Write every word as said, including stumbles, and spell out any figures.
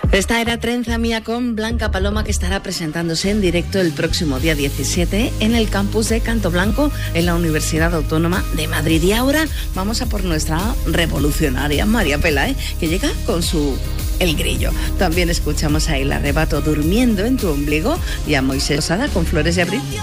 Esta era Trenza Mía con Blanca Paloma, que estará presentándose en directo el próximo día diecisiete en el campus de Canto Blanco en la Universidad Autónoma de Madrid. Y ahora vamos a por nuestra revolucionaria María Pelae, que llega con su El Grillo. También escuchamos a El Arrebato, Durmiendo en tu ombligo, y a Moisés Osada con Flores de Abril.